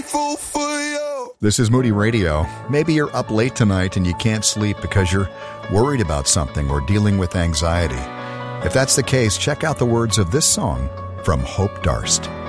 grateful for you. This is Moody Radio. Maybe you're up late tonight and you can't sleep because you're worried about something or dealing with anxiety. If that's the case, check out the words of this song from Hope Darst.